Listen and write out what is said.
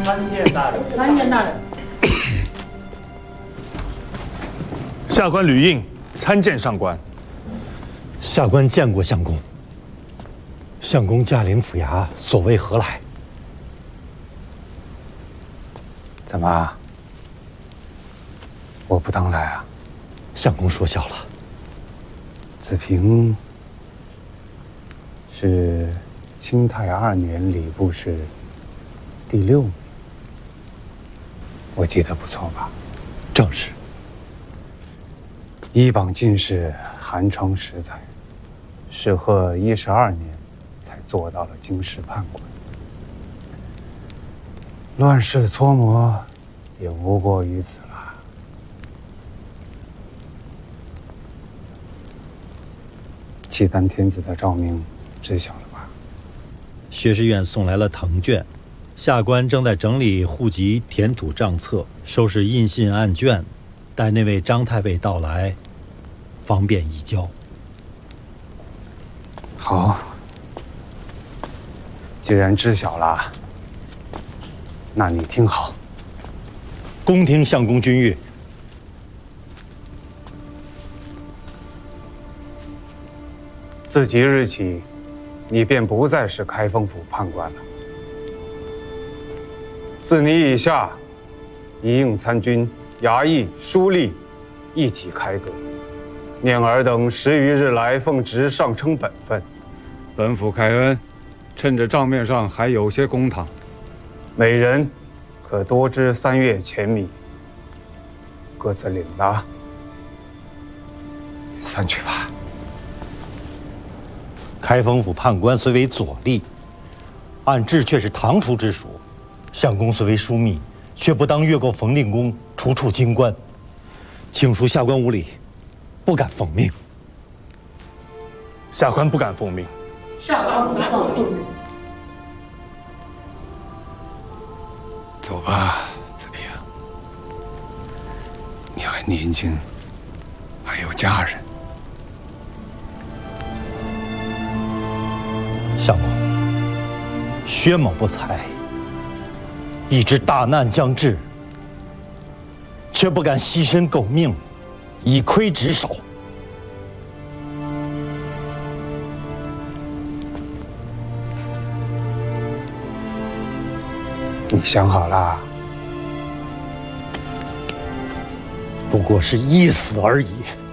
参见大人。 参见大人。 下官吕应参见上官。 下官见过相公。相公驾临府衙，所为何来？ 怎么？我不当来啊？ 相公说笑了。 子平是清泰2年礼部侍第6名，我记得不错吧？ 正是。 一榜进士寒窗10载，适合12年才做到了京师判官。乱世搓磨，也无过于此了。契丹天子的诏命知晓了吧？ 学士院送来了藤卷，下官正在整理户籍填土账册，收拾印信案卷，待那位张太尉到来，方便移交。 好，既然知晓了，那你听好。 恭听相公君谕。 自即日起，你便不再是开封府判官了。自你以下，一应参军、衙役、书吏一体开革。念尔等10余日来奉职上称本分。 本府开恩，趁着账面上还有些公堂， 每人可多支3月钱米。各自领了，散去吧。 开封府判官虽为左吏，按制却是唐初之属。相公虽为枢密，却不当越过冯令公，除处京官。请恕下官无礼，不敢奉命。 下官不敢奉命。 下官不敢奉命。 走吧，子平。你还年轻，还有家人。 相公，薛某不才，已知大难将至，却不敢牺牲狗命，以窥职守。 你想好了？ 不过是一死而已。